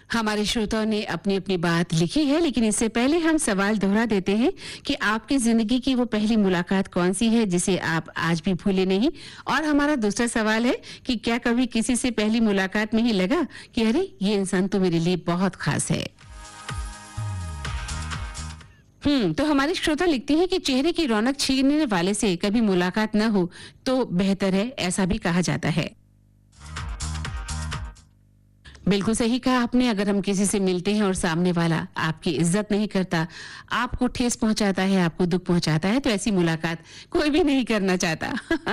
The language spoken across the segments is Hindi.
हमारे श्रोताओं ने अपनी अपनी बात लिखी है, लेकिन इससे पहले हम सवाल दोहरा देते हैं कि आपकी जिंदगी की वो पहली मुलाकात कौन सी है जिसे आप आज भी भूले नहीं। और हमारा दूसरा सवाल है कि क्या कभी किसी से पहली मुलाकात में ही लगा कि अरे ये इंसान तो मेरे लिए बहुत खास है। तो हमारे श्रोता लिखते हैं कि चेहरे की रौनक छीनने वाले से कभी मुलाकात न हो तो बेहतर है, ऐसा भी कहा जाता है। बिल्कुल सही कहा आपने। अगर हम किसी से मिलते हैं और सामने वाला आपकी इज्जत नहीं करता, आपको ठेस पहुंचाता है, आपको दुख पहुंचाता है, तो ऐसी मुलाकात कोई भी नहीं करना चाहता।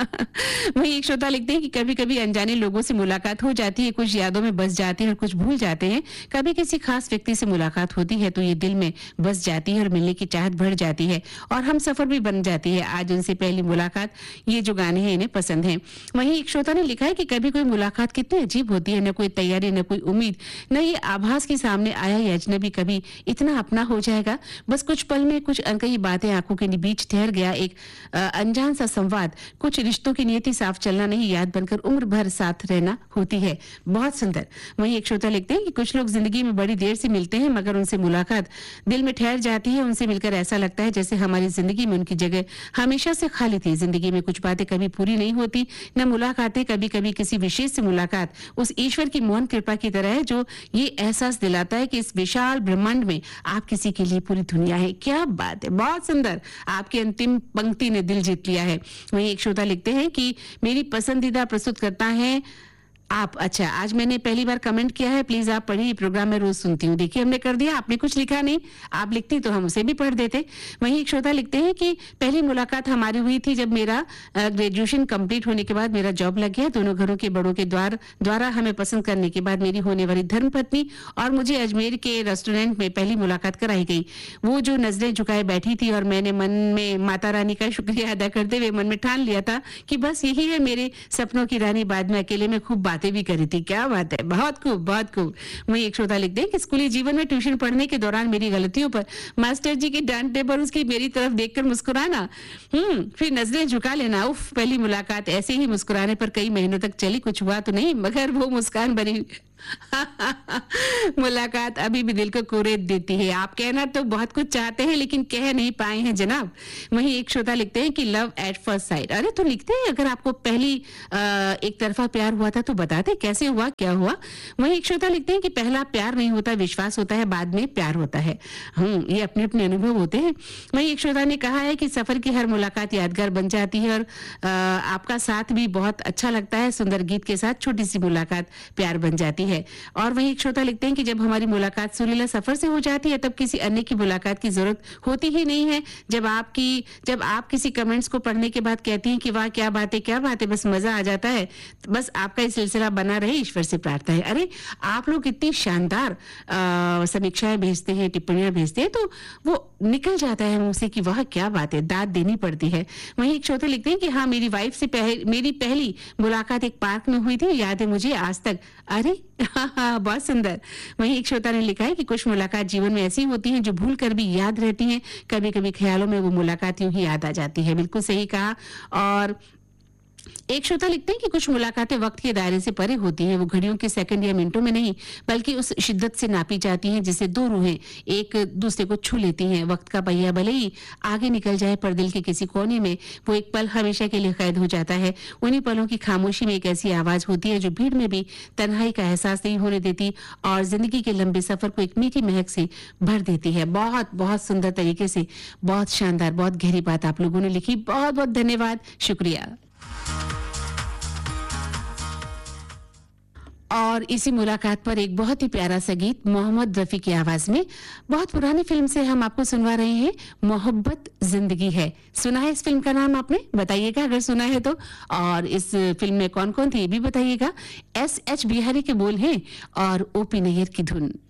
वहीं एक श्रोता लिखते हैं कि कभी कभी अनजाने लोगों से मुलाकात हो जाती है, कुछ यादों में बस जाते हैं और कुछ भूल जाते हैं। कभी किसी खास व्यक्ति से मुलाकात होती है तो ये दिल में बस जाती है और मिलने की चाहत बढ़ जाती है और हम सफर भी बन जाती है। आज उनसे पहली मुलाकात, ये जो गाने हैं इन्हें पसंद है। वहीं एक श्रोता ने लिखा है कि कभी कोई मुलाकात कितनी अजीब होती है, न कोई तैयारी, न कोई उम्मीद, न ये आभास के सामने आया ये अजनबी कभी इतना अपना हो जाएगा। बस कुछ पल में कुछ अनकही बातें आंखों के बीच ठहर गया, एक अनजान सा संवाद, कुछ रिश्तों की नियति साफ चलना नहीं, याद बनकर उम्र भर साथ रहना होती है। बहुत सुंदर। वहीं एक श्रोता लिखते हैं कि कुछ लोग जिंदगी में बड़ी देर से मिलते हैं मगर उनसे मुलाकात दिल में ठहर जाती है। उनसे मिलकर ऐसा लगता है जैसे हमारी जिंदगी में उनकी जगह हमेशा से खाली थी। जिंदगी में कुछ बातें कभी पूरी नहीं होती, न मुलाकातें। कभी कभी किसी विशेष से मुलाकात उस ईश्वर की मौन कृपा की तरह है जो ये एहसास दिलाता है कि इस विशाल ब्रह्मांड में आप किसी के लिए पूरी दुनिया है। क्या बात है, बहुत सुंदर। आपकी अंतिम पंक्ति ने दिल जीत लिया है। वहीं एक श्रोता लिखते हैं कि मेरी पसंदीदा प्रस्तुत करता है आप। अच्छा, आज मैंने पहली बार कमेंट किया है, प्लीज आप पढ़िए, प्रोग्राम में रोज सुनती हूँ। देखिए हमने कर दिया, आपने कुछ लिखा नहीं, आप लिखती तो हम उसे भी पढ़ देते। वहीं एक श्रोता लिखते हैं कि पहली मुलाकात हमारी हुई थी जब मेरा ग्रेजुएशन कंप्लीट होने के बाद मेरा जॉब लग गया। दोनों घरों के बड़ों के द्वारा हमें पसंद करने के बाद मेरी होने वाली धर्मपत्नी और मुझे अजमेर के रेस्टोरेंट में पहली मुलाकात कराई गई। वो जो नजरें झुकाए बैठी थी और मैंने मन में माता रानी का शुक्रिया अदा करते हुए मन में ठान लिया था कि बस यही है मेरे सपनों की रानी। बाद में अकेले में खूब बातें भी करी थी। क्या बात है, बहुत खूब, बहुत खूब। वहीं एक श्रोता लिखते हैं कि स्कूली जीवन में ट्यूशन पढ़ने के दौरान मेरी गलतियों पर मास्टर जी के डांटने पर उसकी मेरी तरफ देखकर मुस्कुराना, फिर नजरें झुका लेना। उफ, पहली मुलाकात ऐसे ही मुस्कुराने पर कई महीनों तक चली। कुछ हुआ तो नहीं मगर वो मुस्कान बनी। मुलाकात अभी भी दिल को कुरेद देती है। आप कहना तो बहुत कुछ चाहते हैं लेकिन कह नहीं पाए हैं जनाब। वहीं एक श्रोता लिखते हैं कि लव एट फर्स्ट साइट। अरे तो लिखते हैं अगर आपको पहली एक तरफा प्यार हुआ था तो बताते कैसे हुआ, क्या हुआ। वहीं एक श्रोता लिखते हैं कि पहला प्यार नहीं होता, विश्वास होता है, बाद में प्यार होता है। ये अपने अपने अनुभव होते हैं। वहीं एक श्रोता ने कहा है कि सफर की हर मुलाकात यादगार बन जाती है और आपका साथ भी बहुत अच्छा लगता है। सुंदर गीत के साथ छोटी सी मुलाकात प्यार बन जाती है। और वहीं एक श्रोता लिखते हैं कि जब हमारी मुलाकात सुरीला सफर से हो जाती है तब किसी अन्य की मुलाकात की जरूरत होती ही नहीं है। जब आप किसी कमेंट्स को पढ़ने के बाद कहती हैं कि वाह क्या बात है, क्या बात है, बस मजा आ जाता है। बस आपका ये सिलसिला बना रहे, ईश्वर से प्रार्थना है। अरे आप लोग इतनी शानदार समीक्षाएं भेजते हैं, टिप्पणियां भेजते हैं तो वो निकल जाता है मुंह से कि वाह क्या बात है, दाद देनी पड़ती है। वहीं एक श्रोता लिखते हैं कि हाँ, मेरी वाइफ से मेरी पहली मुलाकात एक पार्क में हुई थी, याद है मुझे आज तक। अरे हाँ, बहुत सुंदर। वहीं एक श्रोता ने लिखा है कि कुछ मुलाकात जीवन में ऐसी होती हैं जो भूल कर भी याद रहती हैं। कभी कभी ख्यालों में वो मुलाकात यूं ही याद आ जाती है। बिल्कुल सही कहा। और एक श्रोता लिखते हैं कि कुछ मुलाकातें वक्त के दायरे से परे होती हैं। वो घड़ियों के सेकंड या मिनटों में नहीं बल्कि उस शिद्दत से नापी जाती हैं जिससे दो रूहें एक दूसरे को छू लेती हैं। वक्त का पहिया भले ही आगे निकल जाए पर दिल के किसी कोने में वो एक पल हमेशा के लिए कैद हो जाता है। उन्हीं पलों की खामोशी में एक ऐसी आवाज होती है जो भीड़ में भी तन्हाई का एहसास नहीं होने देती और जिंदगी के लंबे सफर को एक मीठी महक से भर देती है। बहुत बहुत सुंदर तरीके से, बहुत शानदार, बहुत गहरी बात आप लोगों ने लिखी। बहुत बहुत धन्यवाद, शुक्रिया। और इसी मुलाकात पर एक बहुत ही प्यारा सा गीत मोहम्मद रफी की आवाज में, बहुत पुरानी फिल्म से हम आपको सुनवा रहे हैं, मोहब्बत जिंदगी है। सुना है इस फिल्म का नाम आपने? बताइएगा अगर सुना है तो। और इस फिल्म में कौन कौन थे ये भी बताइएगा। SH बिहारी के बोल हैं और OP नैयर की धुन।